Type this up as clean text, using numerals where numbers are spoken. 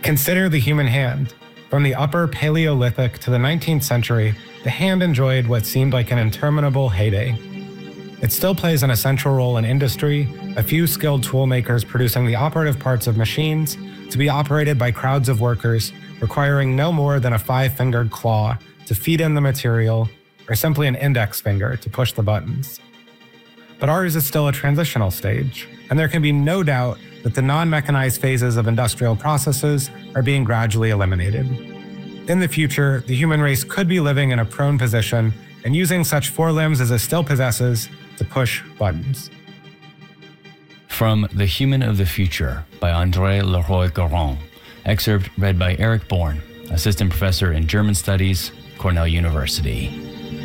Consider the human hand. From the Upper Paleolithic to the 19th century, the hand enjoyed what seemed like an interminable heyday. It still plays an essential role in industry, a few skilled toolmakers producing the operative parts of machines to be operated by crowds of workers requiring no more than a 5-fingered claw to feed in the material or simply an index finger to push the buttons. But ours is still a transitional stage, and there can be no doubt that the non-mechanized phases of industrial processes are being gradually eliminated. In the future, the human race could be living in a prone position and using such forelimbs as it still possesses to push buttons. From The Human of the Future by André Leroy-Gourhan, excerpt read by Eric Bourne, Assistant Professor in German Studies, Cornell University.